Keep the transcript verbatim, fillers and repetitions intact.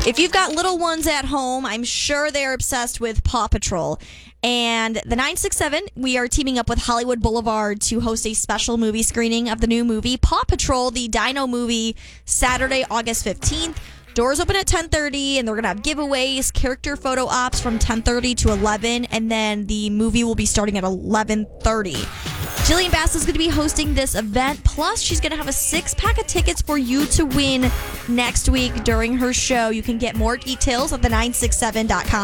If you've got little ones at home, I'm sure they're obsessed with Paw Patrol. And the nine six seven, we are teaming up with Hollywood Boulevard to host a special movie screening of the new movie, Paw Patrol, the Dino movie, Saturday, August fifteenth. Doors open at ten thirty, and they're going to have giveaways, character photo ops from ten thirty to eleven, and then the movie will be starting at eleven thirty. Jillian Bass is going to be hosting this event, plus she's going to have a six-pack of tickets for you to win next week during her show. You can get more details at the nine six seven dot com.